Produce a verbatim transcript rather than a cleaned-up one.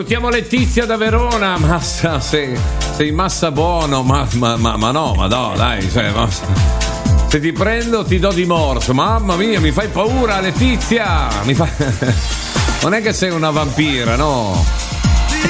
Salutiamo Letizia da Verona. Massa, sei, sei massa buono, ma, ma, ma, ma no, ma no, dai, cioè, ma, se ti prendo ti do di morso. Mamma mia, mi fai paura, Letizia. Mi fa... Non è che sei una vampira, no?